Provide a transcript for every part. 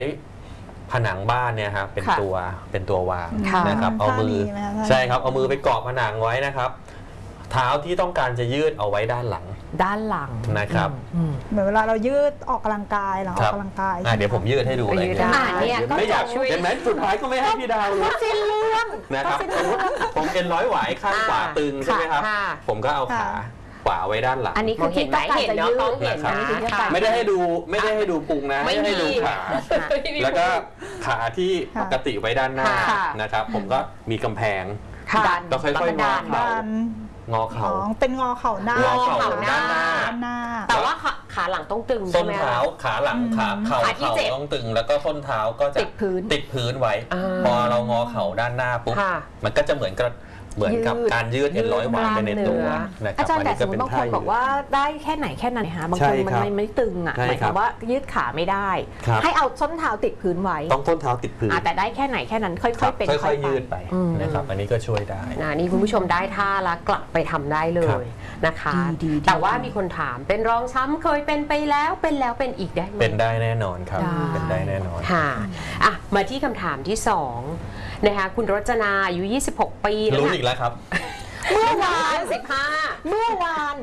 ผนังบ้านเนี่ยครับเป็นตัววางนะครับเอามือใช่ครับเอามือไปเกาะผนังไว้นะครับเท้าที่ต้องการจะยืดเอาไว้ด้านหลังนะครับเหมือนเวลาเรายืดออกกำลังกายหลังออกกำลังกายเดี๋ยวผมยืดให้ดูเลยเนี่ยไม่อยากช่วยเห็นไหมสุดท้ายก็ไม่ให้พี่ดาวเลยเส้นเรื่องนะครับผมเอ็นร้อยหวายข้างขวาตึงใช่ไหมครับผมก็เอาขาขวาไว้ด้านหลังอันนี้คือเห็นไหมเห็นเนาะต้องเห็นนะไม่ได้ให้ดูพุงนะไม่ได้ให้ดูขาแล้วก็ขาที่ปกติไว้ด้านหน้านะครับผมก็มีกำแพงก็ค่อยๆงอเข่าเป็นงอเข่าหน้างอเข่าด้านหน้าแต่ว่าขาหลังต้องตึงส้นเท้าขาหลังขาเข่าต้องตึงแล้วก็ส้นเท้าก็จะติดพื้นไว้พอเรางอเข่าด้านหน้าปุ๊บมันก็จะเหมือนกับการยืดเอ็นร้อยหวายไปในตัวอาจารย์แต่สมมติบางคนบอกว่าได้แค่ไหนคะบางคนมันไม่ตึงอ่ะหมายความว่ายืดขาไม่ได้ให้เอาส้นเท้าติดพื้นไว้ต้องส้นเท้าติดพื้นแต่ได้แค่ไหนแค่นั้นค่อยๆเป็นค่อยๆยืดไปนะครับอันนี้ก็ช่วยได้นี่คุณผู้ชมได้ท่าแล้วกลับไปทำได้เลยนะคะแต่ว่ามีคนถามเป็นรองช้ำเคยเป็นไปแล้วเป็นอีกได้ไหมเป็นได้แน่นอนครับเป็นได้แน่นอนค่ะมาที่คำถามที่2นะคะคุณรจนาอายุ26 ปีรู้อีกแล้วครับเมื่อวาน15เมื่อวาน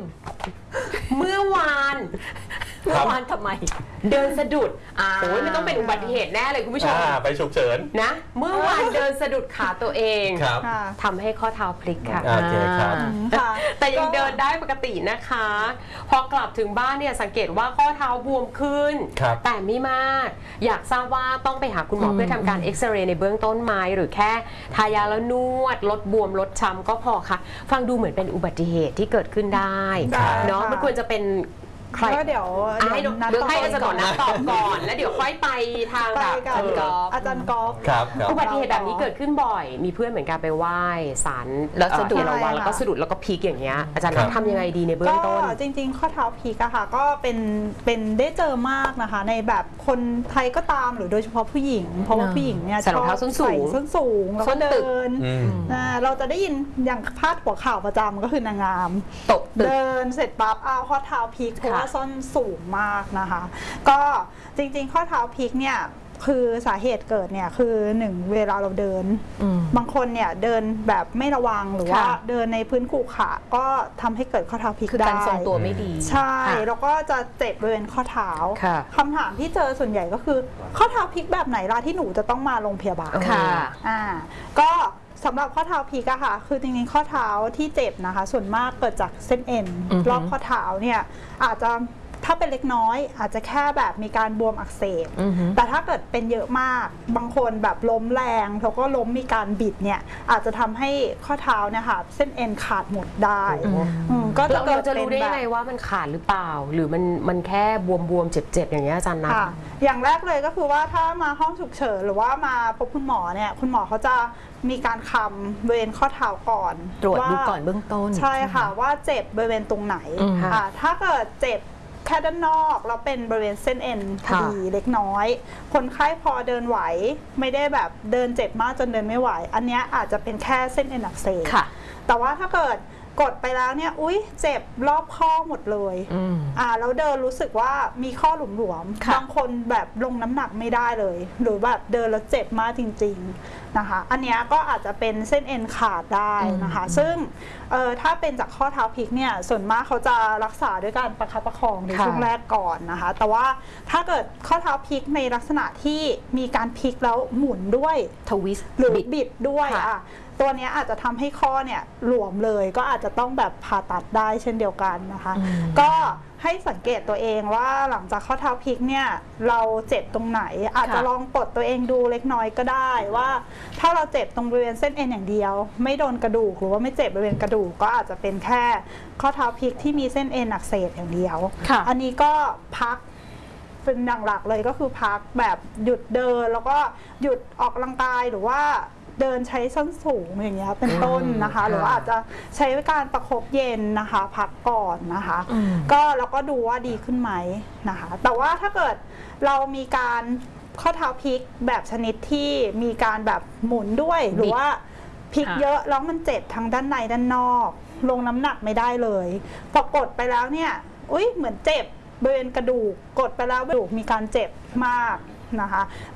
ทำไมเดินสะดุดโอ้ยมันต้องเป็นอุบัติเหตุแน่เลยคุณผู้ชมไปฉุกเฉินนะเมื่อวานเดินสะดุดขาตัวเองทำให้ข้อเท้าพลิกค่ะแต่ยังเดินได้ปกตินะคะพอกลับถึงบ้านเนี่ยสังเกตว่าข้อเท้าบวมขึ้นแต่ไม่มากอยากทราบว่าต้องไปหาคุณหมอเพื่อทำการเอ็กซเรย์ในเบื้องต้นไหมหรือแค่ทายาแล้วนวดลดบวมลดช้ำก็พอค่ะฟังดูเหมือนเป็นอุบัติเหตุที่เกิดขึ้นได้เนาะมันควรจะเป็นก็เดี๋ยวให้อาจารย์หมอนัดตอบก่อนแล้วเดี๋ยวค่อยไปทางแบบอาจารย์กอล์ฟอุบัติเหตุแบบนี้เกิดขึ้นบ่อยมีเพื่อนเหมือนกันไปไหว้ศาลแล้วสะดุดระวังแล้วก็สะดุดแล้วก็พลิกอย่างเงี้ยอาจารย์ทำยังไงดีในเบื้องต้นจริงๆข้อเท้าพลิกอะค่ะก็เป็นได้เจอมากนะคะในแบบคนไทยก็ตามหรือโดยเฉพาะผู้หญิงเพราะว่าผู้หญิงเนี่ยใส่รองเท้าส้นสูงแล้วก็เดินเราจะได้ยินอย่างพาดหัวข่าวประจำก็คือนางงามเดินเสร็จปั๊บเอาข้อเท้าพลิกเพราะว่าส้นสูงมากนะคะก็จริงๆข้อเท้าพลิกเนี่ยคือสาเหตุเกิดเนี่ยคือ1เวลาเราเดินบางคนเนี่ยเดินแบบไม่ระวังหรือว่าเดินในพื้นขรุขระก็ทำให้เกิดข้อเท้าพลิกได้การทรงตัวไม่ดีใช่แล้วก็จะเจ็บบริเวณข้อเท้าคำถามที่เจอส่วนใหญ่ก็คือข้อเท้าพลิกแบบไหนล่ะที่หนูจะต้องมาโรงพยาบาลก็สำหรับข้อเท้าพลิกอะค่ะคือจริงๆข้อเท้าที่เจ็บนะคะส่วนมากเกิดจากเส้นเอ็นรอบข้อเท้าเนี่ยอาจจะถ้าเป็นเล็กน้อยอาจจะแค่แบบมีการบวมอักเสบแต่ถ้าเกิดเป็นเยอะมากบางคนแบบล้มแรงแล้วก็ล้มมีการบิดเนี่ยอาจจะทำให้ข้อเท้าเนี่ยค่ะเส้นเอ็นขาดหมดได้ก็เราจะรู้ได้ไงว่ามันขาดหรือเปล่าหรือมันแค่บวมเจ็บอย่างเงี้ยอาจารย์นะอย่างแรกเลยก็คือว่าถ้ามาห้องฉุกเฉินหรือว่ามาพบคุณหมอเนี่ยคุณหมอเขาจะมีการคำบริเวณข้อเท้าก่อนตรวจดูก่อนเบื้องต้นใช่ค่ะว่าเจ็บบริเวณตรงไหนถ้าเกิดเจ็บแค่ด้านนอกแล้วเป็นบริเวณเส้นเอ็นพอดีเล็กน้อยคนไข้พอเดินไหวไม่ได้แบบเดินเจ็บมากจนเดินไม่ไหวอันนี้อาจจะเป็นแค่เส้นเอ็นอักเสบแต่ว่าถ้าเกิดกดไปแล้วเนี่ยอุ๊ยเจ็บรอบข้อหมดเลยแล้วเดินรู้สึกว่ามีข้อหลวมๆบางคนแบบลงน้ำหนักไม่ได้เลยหรือแบบเดินแล้วเจ็บมากจริงๆนะคะอันนี้ก็อาจจะเป็นเส้นเอ็นขาดได้นะคะซึ่งถ้าเป็นจากข้อเท้าพลิกเนี่ยส่วนมากเขาจะรักษาด้วยการประคับประคองในช่วงแรกก่อนนะคะแต่ว่าถ้าเกิดข้อเท้าพลิกในลักษณะที่มีการพลิกแล้วหมุนด้วยทวิสต์หรือบิดด้วยตัวนี้อาจจะทำให้ข้อเนี่ยหลวมเลยก็อาจจะต้องแบบผ่าตัดได้เช่นเดียวกันนะคะก็ให้สังเกตตัวเองว่าหลังจากข้อเท้าพลิกเนี่ยเราเจ็บตรงไหนอาจจะลองกดตัวเองดูเล็กน้อยก็ได้ว่าถ้าเราเจ็บตรงบริเวณเส้นเอ็นอย่างเดียวไม่โดนกระดูกหรือว่าไม่เจ็บบริเวณกระดูกก็อาจจะเป็นแค่ข้อเท้าพลิกที่มีเส้นเอ็นอักเสบอย่างเดียวอันนี้ก็พักเป็นอย่างหลักเลยก็คือพักแบบหยุดเดินแล้วก็หยุดออกกำลังกายหรือว่าเดินใช้ส้นสูงอย่างเงี้ยเป็นต้นนะคะหรือว่าอาจจะใช้การประคบเย็นนะคะพักก่อนนะคะก็แล้วก็ดูว่าดีขึ้นไหมนะคะแต่ว่าถ้าเกิดเรามีการข้อเท้าพลิกแบบชนิดที่มีการแบบหมุนด้วยหรือว่าพลิกเยอะแล้วมันเจ็บทั้งด้านในด้านนอกลงน้ำหนักไม่ได้เลยพอกดไปแล้วเนี่ยอุ๊ยเหมือนเจ็บบริเวณกระดูกกดไปแล้วกระดูกมีการเจ็บมากนะคะ